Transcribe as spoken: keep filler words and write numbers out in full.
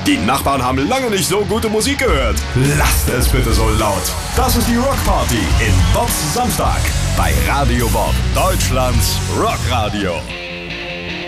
Die Nachbarn haben lange nicht so gute Musik gehört. Lasst es bitte so laut. Das ist die Rockparty in Bobs Samstag bei Radio Bob, Deutschlands Rockradio.